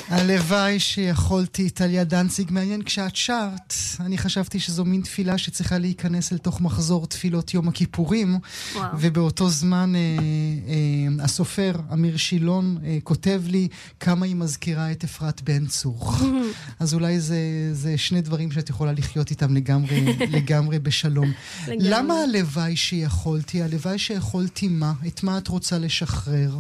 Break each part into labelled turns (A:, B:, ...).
A: הלוואי שיכולתי. טליה דנציג, מעניין כשאת שרת, אני חשבתי שזו מין תפילה שצריכה להיכנס לתוך מחזור תפילות יום הכיפורים, ובאותו זמן הסופר אמיר שילון כותב לי כמה היא מזכירה את אפרת בן צור. אז אולי זה שני דברים שאת יכולה לחיות איתם לגמרי בשלום. למה הלוואי שיכולתי? הלוואי שיכולתי מה? את מה את רוצה לשחרר?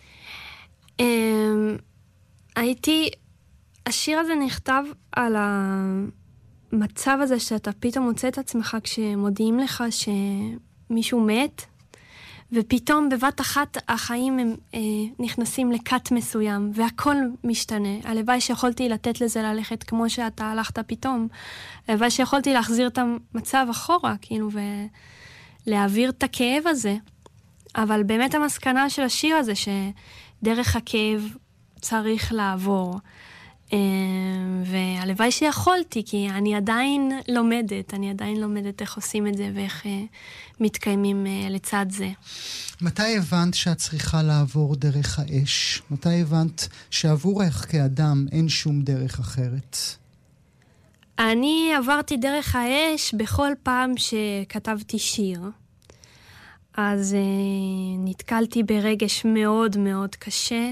B: השיר הזה נכתב על המצב הזה שאתה פתאום מוצא את עצמך כשמודיעים לך שמישהו מת, ופתאום בבת אחת החיים הם נכנסים לקט מסוים, והכל משתנה. הלוואי שיכולתי לתת לזה ללכת כמו שאתה הלכת פתאום. הלוואי שיכולתי להחזיר את המצב אחורה, כאילו, ולהעביר את הכאב הזה. אבל באמת המסקנה של השיר הזה, שדרך הכאב צריך לעבור. והלוואי שיכולתי, כי אני עדיין לומדת איך עושים את זה ואיך מתקיימים לצד זה.
A: מתי הבנת שאת צריכה לעבור דרך האש? מתי הבנת שעבורך כאדם אין שום דרך אחרת?
B: אני עברתי דרך האש בכל פעם שכתבתי שיר. אז נתקלתי ברגש מאוד מאוד קשה,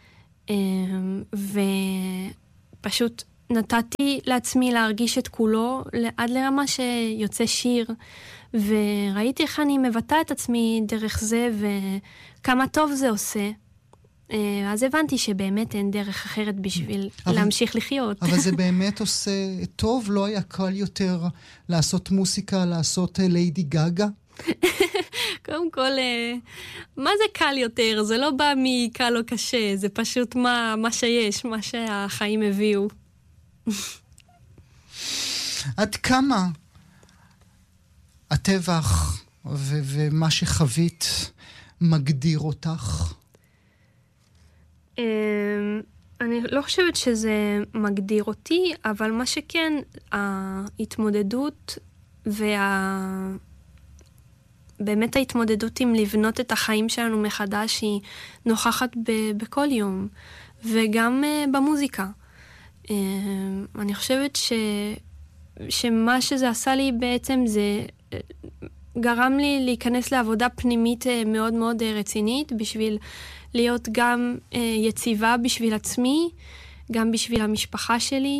B: ופשוט נתתי לעצמי להרגיש את כולו עד לרמה שיוצא שיר, וראיתי איך אני מבטא את עצמי דרך זה וכמה טוב זה עושה. אז הבנתי שבאמת אין דרך אחרת בשביל להמשיך לחיות.
A: אבל זה באמת עושה טוב? לא היה קל יותר לעשות מוסיקה, לעשות ליידי גגה?
B: קודם כל, מה זה קל יותר? זה לא בא מקל או קשה, זה פשוט מה שיש, מה שהחיים הביאו.
A: עד כמה הטבח ומה שחווית מגדיר אותך?
B: אני לא חושבת שזה מגדיר אותי, אבל מה שכן, ההתמודדות באמת ההתמודדות עם לבנות את החיים שלנו מחדש היא נוכחת בכל יום, וגם במוזיקה. אני חושבת שמה שזה עשה לי בעצם זה גרם לי להיכנס לעבודה פנימית מאוד מאוד רצינית, בשביל להיות גם יציבה בשביל עצמי, גם בשביל המשפחה שלי,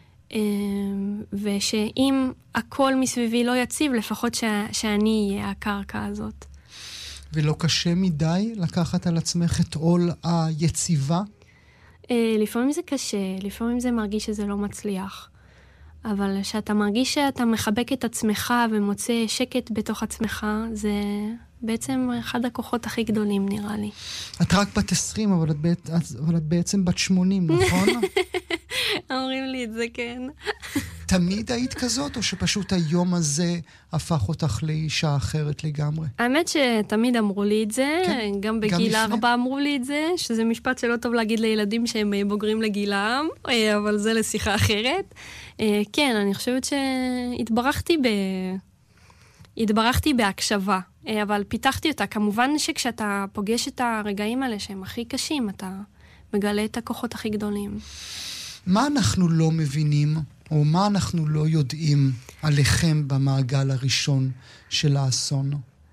B: ושאם הכל מסביבי לא יציב, לפחות שאני אהיה הקרקע הזאת.
A: ולא קשה מדי לקחת על עצמך את עול היציבה?
B: לפעמים זה קשה, לפעמים זה מרגיש שזה לא מצליח. אבל שאתה מרגיש שאתה מחבק את עצמך ומוצא שקט בתוך עצמך, זה בעצם אחד הכוחות הכי גדולים, נראה לי.
A: את רק בת 20, אבל את בעצם בת 80, נכון?
B: אומרים לי את זה, כן.
A: תמיד היית כזאת, או שפשוט היום הזה הפך אותך לאישה אחרת לגמרי?
B: האמת שתמיד אמרו לי את זה, כן, גם בגיל 4 אמרו לי את זה, שזה משפט שלא טוב להגיד לילדים שהם בוגרים לגילם, אבל זה לשיחה אחרת. כן, אני חושבת שהתברכתי בהקשבה, אבל פיתחתי אותה. כמובן שכשאתה פוגש את הרגעים האלה שהם הכי קשים, אתה מגלה את הכוחות הכי גדולים.
A: מה אנחנו לא מבינים, או מה אנחנו לא יודעים עליכם במעגל הראשון של האסון?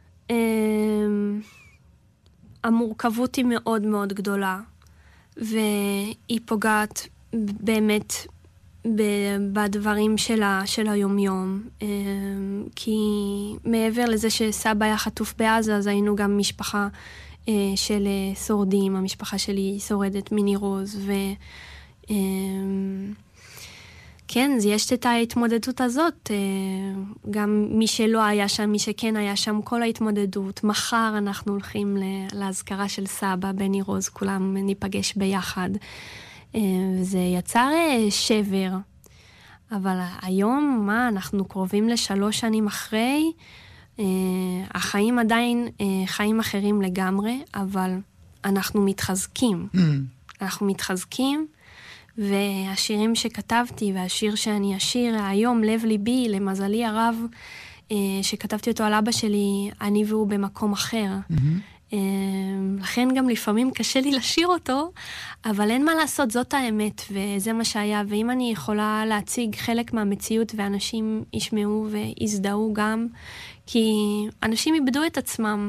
B: המורכבות היא מאוד מאוד גדולה, והיא פוגעת באמת בדברים של היום-יום, כי מעבר לזה שסבא היה חטוף בעזה, אז היינו גם משפחה של שורדים. המשפחה שלי שורדת מניר עוז, כן, יש את ההתמודדות הזאת, גם מי שלא היה שם, מי שכן היה שם, כל ההתמודדות. מחר אנחנו הולכים להזכרה של סבא בניר עוז, כולם ניפגש ביחד. זה יצר שבר, אבל היום, אנחנו קרובים ל3 שנים אחרי, החיים עדיין חיים אחרים לגמרי, אבל אנחנו מתחזקים. אנחנו מתחזקים, והשירים שכתבתי, והשיר שאני אשיר היום, לב ליבי, למזלי הרב, שכתבתי אותו על אבא שלי, אני והוא במקום אחר. לכן גם לפעמים קשה לי לשיר אותו, אבל אין מה לעשות, זאת האמת, וזה מה שהיה. ואם אני יכולה להציג חלק מהמציאות, ואנשים ישמעו ויזדהו גם, כי אנשים איבדו את עצמם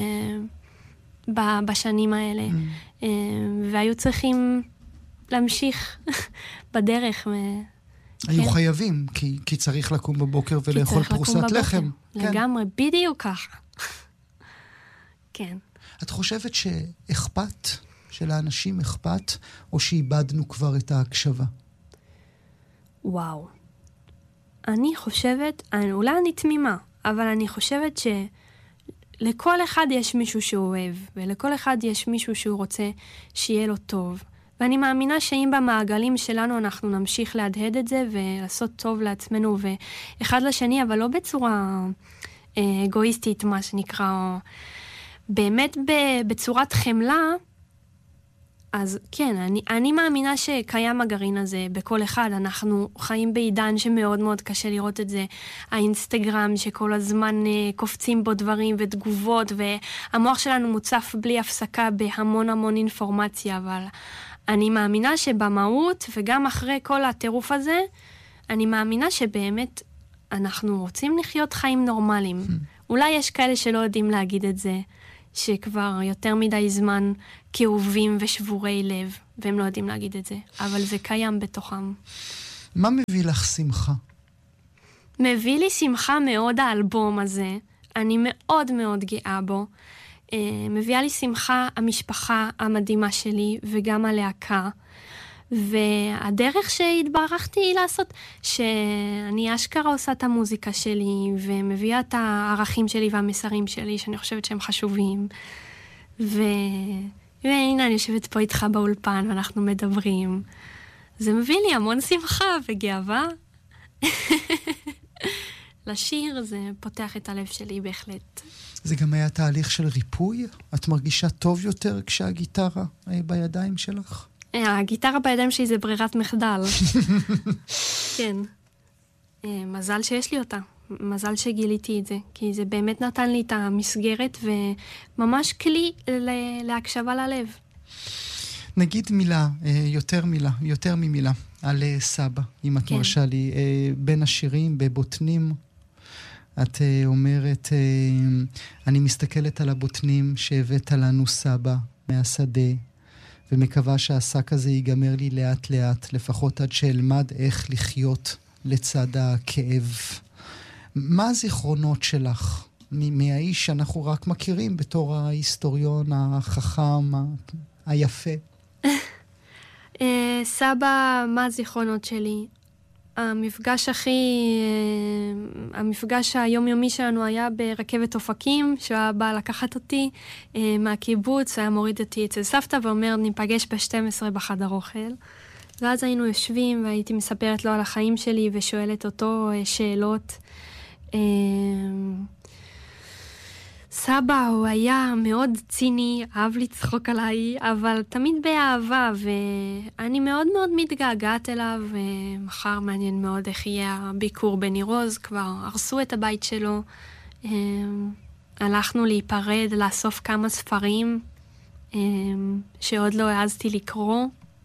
B: בשנים האלה, והיו צריכים להמשיך בדרך.
A: היו חייבים, כי צריך לקום בבוקר ולאכול פרוסת לחם.
B: לגמרי, בדיוק ככה. כן.
A: את חושבת שאכפת, שלאנשים אכפת, או שאיבדנו כבר את ההקשבה?
B: וואו. אני חושבת, אולי אני תמימה, אבל אני חושבת שלכל אחד יש מישהו שהוא אוהב, ולכל אחד יש מישהו שהוא רוצה שיהיה לו טוב. ואני מאמינה שאם במעגלים שלנו אנחנו נמשיך להדהד את זה, ולעשות טוב לעצמנו, ואחד לשני, אבל לא בצורה אגואיסטית, מה שנקרא, או באמת בצורת חמלה, אז כן, אני מאמינה שקיים הגרעין הזה בכל אחד. אנחנו חיים בעידן שמאוד מאוד קשה לראות את זה. האינסטגרם שכל הזמן קופצים בו דברים ותגובות, והמוח שלנו מוצף בלי הפסקה בהמון המון אינפורמציה, אבל אני מאמינה שבמהות, וגם אחרי כל הטירוף הזה, אני מאמינה שבאמת אנחנו רוצים לחיות חיים נורמליים. אולי יש כאלה שלא יודעים להגיד את זה, שכבר יותר מדי זמן כאובים ושבורי לב, והם לא יודעים להגיד את זה, אבל זה קיים בתוכם.
A: מה מביא לך שמחה?
B: מביא לי שמחה מאוד האלבום הזה, אני מאוד מאוד גאה בו. מביאה לי שמחה המשפחה המדהימה שלי, וגם הלהקה. והדרך שהתברכתי לעשות, שאני אשכרה עושה את המוזיקה שלי, ומביאה את הערכים שלי והמסרים שלי, שאני חושבת שהם חשובים. והנה אני יושבת פה איתך באולפן, ואנחנו מדברים. זה מביא לי המון שמחה וגאווה. לשיר זה פותח את הלב שלי בהחלט.
A: זה גם היה תהליך של ריפוי? את מרגישה טוב יותר כשהגיטרה בידיים שלך?
B: הגיטרה בידיים שלי זה ברירת מחדל. כן. מזל שיש לי אותה. מזל שגיליתי את זה. כי זה באמת נתן לי את המסגרת, וממש כלי להקשבה ללב.
A: נגיד מילה, יותר ממילה, על סבא, אם את מרשה לי. בין השירים, בבוטנים, את אומרת, אני מסתכלת על הבוטנים שהבאת לנו סבא מהשדה, ומקווה שהעסק הזה ייגמר לי לאט לאט, לפחות עד שאלמד איך לחיות לצד הכאב. מה הזיכרונות שלך מהאיש שאנחנו רק מכירים בתור ההיסטוריון החכם, היפה?
B: סבא, מה הזיכרונות שלי? המפגש היומיומי שלנו היה ברכבת אופקים, שהוא היה בא לקחת אותי מהקיבוץ, היה מוריד אותי אצל סבתא ואומר, ניפגש ב-12 בחדר אוכל. ואז היינו יושבים והייתי מספרת לו על החיים שלי ושואלת אותו שאלות. סבא הוא היה מאוד ציני, אהב לצחוק עליי, אבל תמיד באהבה, ואני מאוד מאוד מתגעגעת אליו, ומחר מעניין מאוד איך יהיה הביקור בניר עוז, כבר הרסו את הבית שלו, הלכנו להיפרד, לאסוף כמה ספרים, שעוד לא העזתי לקרוא.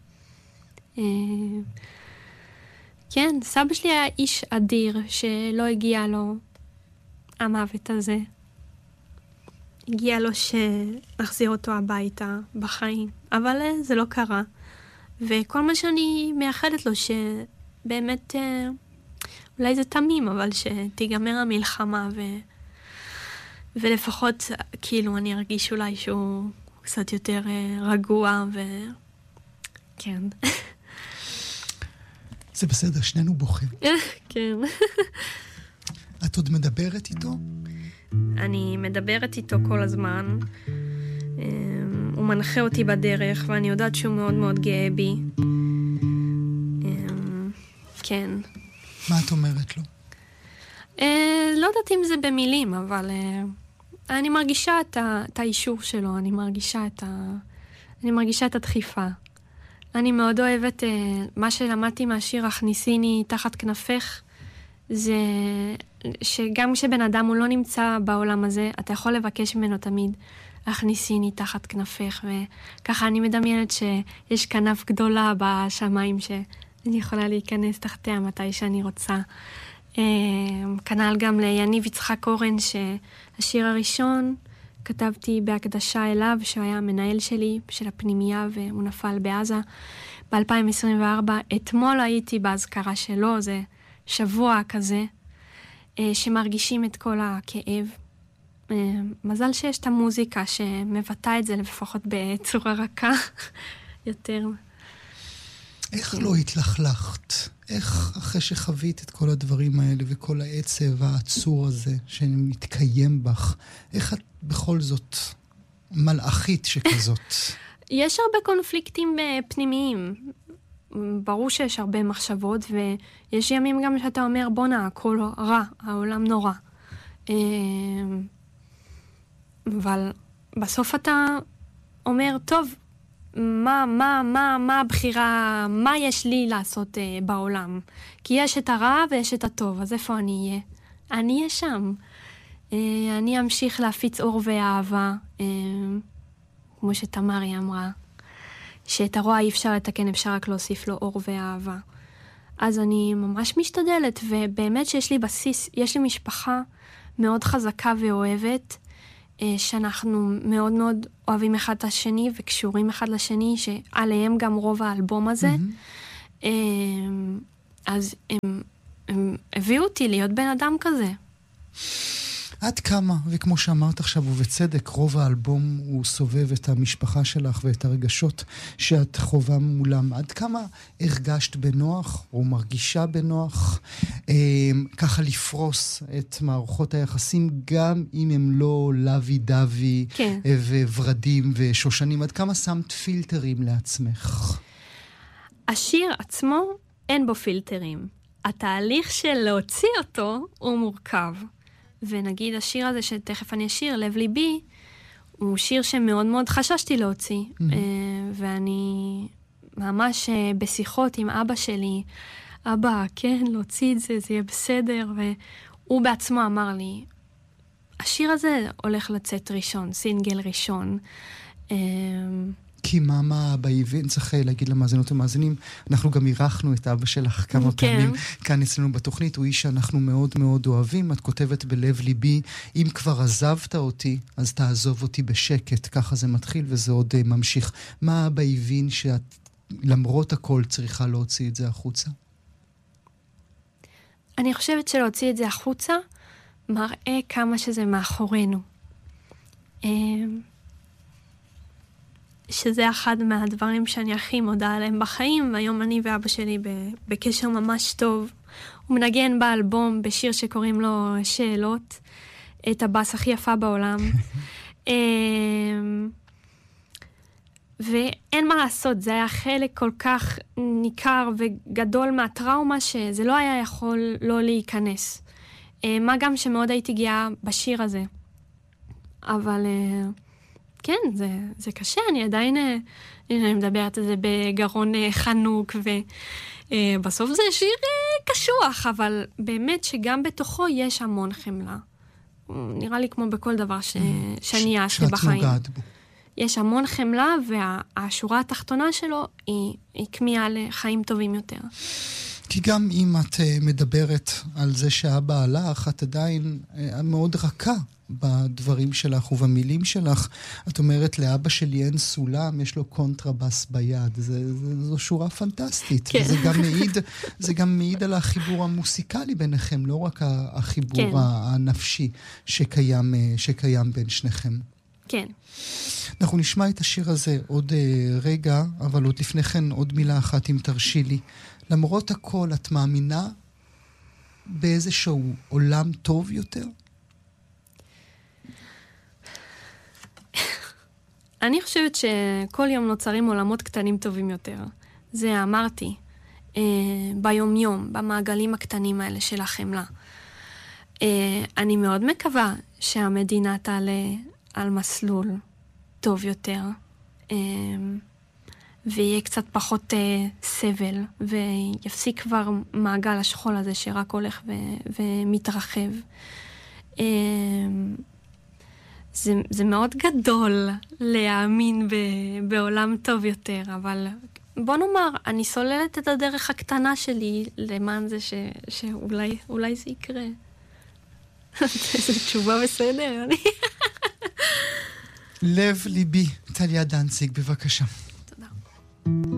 B: כן, סבא שלי היה איש אדיר, שלא הגיע לו המוות הזה. הגיע לו שנחזיר אותו הביתה בחיים, אבל זה לא קרה. וכל מה שאני מייחדת לו, שבאמת, אולי זה תמים, אבל שתיגמר המלחמה, ולפחות, כאילו, אני ארגיש אולי שהוא קצת יותר רגוע, כן.
A: זה בסדר, שנינו בוכים.
B: כן.
A: את עוד מדברת איתו?
B: אני מדברת איתו כל הזמן. הוא מנחה אותי בדרך, ואני יודעת שהוא מאוד מאוד גאה בי. כן.
A: מה את אומרת לו?
B: לא יודעת אם זה במילים, אבל אני מרגישה את האישור שלו, אני מרגישה את הדחיפה. אני מאוד אוהבת מה שלמדתי מהשיר הכניסיני תחת כנפך, זה שגם כשבן אדם הוא לא נמצא בעולם הזה, אתה יכול לבקש ממנו תמיד, הכניסיני תחת כנפך, וככה אני מדמיינת שיש כנף גדולה בשמיים שאני יכולה להיכנס תחתיה מתי שאני רוצה. כנ"ל גם ליניב יצחק אורן, שהשיר הראשון כתבתי בהקדשה אליו, שהוא היה המנהל שלי של הפנימייה והוא נפל בעזה ב-2024. אתמול הייתי בהזכרה שלו, זה שבוע כזה, שמרגישים את כל הכאב. מזל שיש את המוזיקה שמבטא את זה לפחות בצורה רכה יותר.
A: איך לא התלכלכת? איך אחרי שחווית את כל הדברים האלה וכל העצב העצור הזה שמתקיים בך, איך את בכל זאת מלאכית שכזאת?
B: יש הרבה קונפליקטים פנימיים. ברור שיש הרבה מחשבות, ויש ימים גם שאתה אומר, בונה, הכל רע, העולם נורא. אבל בסוף אתה אומר, טוב, מה הבחירה, מה יש לי לעשות בעולם? כי יש את הרע ויש את הטוב, אז איפה אני אהיה? אני אהיה שם. אני אמשיך להפיץ אור ואהבה, כמו שתמרי אמרה, שאת הרוע אי אפשר לתקן, אפשר רק להוסיף לו אור ואהבה. אז אני ממש משתדלת, ובאמת שיש לי בסיס, יש לי משפחה מאוד חזקה ואוהבת, שאנחנו מאוד מאוד אוהבים אחד את השני וקשורים אחד לשני, שעליהם גם רוב האלבום הזה. אז הם הביאו אותי להיות בן אדם כזה.
A: עד כמה, וכמו שאמרת עכשיו ובצדק, רוב האלבום הוא סובב את המשפחה שלך ואת הרגשות שאת חובה מולם. עד כמה הרגשת בנוח או מרגישה בנוח ככה לפרוס את מערכות היחסים, גם אם הם לא לוי דווי
B: כן.
A: וורדים ושושנים? עד כמה שמת פילטרים לעצמך?
B: השיר עצמו אין בו פילטרים. התהליך של להוציא אותו הוא מורכב. ונגיד השיר הזה שתכף אני אשיר, לב ליבי, הוא שיר שמאוד מאוד חששתי להוציא. ואני ממש בשיחות עם אבא שלי, אבא, כן, להוציא את זה, זה יהיה בסדר. והוא בעצמו אמר לי, השיר הזה הולך לצאת ראשון, סינגל ראשון.
A: כי מה אבא הבין, צריך להגיד למאזינות ומאזינים, אנחנו גם אירחנו את אבא שלך כמה פעמים כאן אצלנו בתוכנית, הוא איש שאנחנו מאוד מאוד אוהבים, את כותבת בלב ליבי, אם כבר עזבת אותי, אז תעזוב אותי בשקט, ככה זה מתחיל וזה עוד ממשיך. מה אבא הבין שאת למרות הכל צריכה להוציא את זה החוצה?
B: אני חושבת שלהוציא את זה החוצה, מראה כמה שזה מאחורינו. שזה אחד מהדברים שאני הכי מודה עליהם בחיים, והיום אני ואבא שלי בקשר ממש טוב. הוא מנגן באלבום בשיר שקוראים לו שאלות, את הבאס הכי יפה בעולם. ואין מה לעשות, זה היה חלק כל כך ניכר וגדול מהטראומה, שזה לא היה יכול לא להיכנס. מה גם שמאוד הייתי גאה בשיר הזה. אבל כן, זה קשה, אני עדיין אני מדברת על זה בגרון חנוק, ובסוף זה שיר קשוח, אבל באמת שגם בתוכו יש המון חמלה. נראה לי כמו בכל דבר שאני אעשה בחיים. יש המון חמלה, והשורה התחתונה שלו היא כמיהה לחיים טובים יותר.
A: כי גם אם את מדברת על זה שאבא הלך, את עדיין מאוד רכה בדברים שלך ובמילים שלך. את אומרת, לאבא שלי אין סולם, יש לו קונטרבס ביד. זו שורה פנטסטית. כן. זה גם מעיד על החיבור המוסיקלי ביניכם, לא רק החיבור כן. הנפשי שקיים בין שניכם.
B: כן.
A: אנחנו נשמע את השיר הזה עוד רגע, אבל עוד לפני כן עוד מילה אחת אם תרשי לי. למרות הכל, את מאמינה באיזשהו עולם טוב יותר?
B: אני חושבת שכל יום נוצרים עולמות קטנים טובים יותר. זה אמרתי, ביום-יום, במעגלים הקטנים האלה של החמלה. אני מאוד מקווה שהמדינה תעלה על מסלול טוב יותר, ויהיה קצת פחות סבל, ויפסיק כבר מעגל השכול הזה שרק הולך ומתרחב. זה מאוד גדול להאמין בעולם טוב יותר, אבל בוא נאמר, אני סוללת את הדרך הקטנה שלי למען זה שאולי זה יקרה. זו תשובה בסדר, אני...
A: לב ליבי, טליה דנציג, בבקשה.
B: תודה.